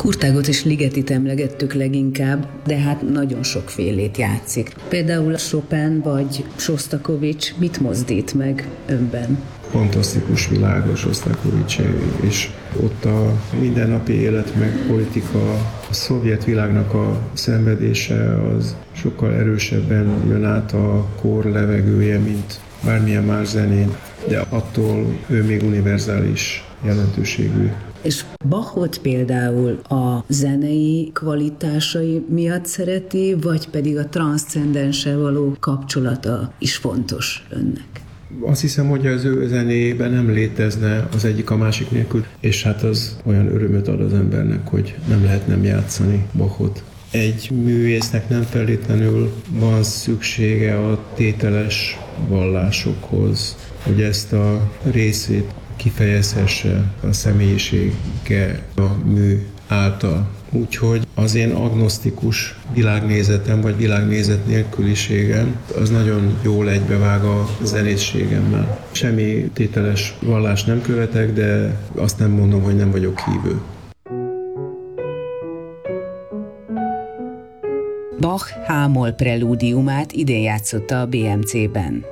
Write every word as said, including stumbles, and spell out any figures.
Kurtágot és Ligetit emlegettük leginkább, de hát nagyon sokfélét játszik. Például Chopin vagy Sostakovics mit mozdít meg önben? Fantasztikus világ a Sostakovicsé, és ott a mindennapi élet meg politika, a szovjet világnak a szenvedése az sokkal erősebben jön át a kor levegője, mint bármilyen más zenén, de attól ő még univerzális jelentőségű. És Bachot például a zenei kvalitásai miatt szereti, vagy pedig a transzcendenssel való kapcsolata is fontos önnek? Azt hiszem, hogy az ő zenéjében nem létezne az egyik a másik nélkül, és hát az olyan örömöt ad az embernek, hogy nem lehet nem játszani Bachot. Egy művésznek nem feltétlenül van szüksége a tételes vallásokhoz, hogy ezt a részét kifejezhesse a személyisége a mű által. Úgyhogy az én agnosztikus világnézetem, vagy világnézet nélküliségem, az nagyon jól egybevág a zenészségemmel. Semmi tételes vallást nem követek, de azt nem mondom, hogy nem vagyok hívő. Bach H-moll prelúdiumát idén játszotta a bé em cében.